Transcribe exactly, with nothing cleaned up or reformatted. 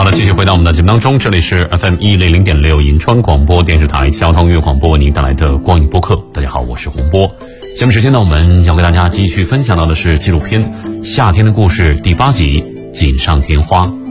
的，继续回到我们的节目当中，这里是 F M 一零零点六银川广播电视台交通音乐广播为您带来的光影播客。大家好，我是洪波。下面时间呢，我们要给大家继续分享到的是纪录片《夏天的故事》第八集《锦上添花》。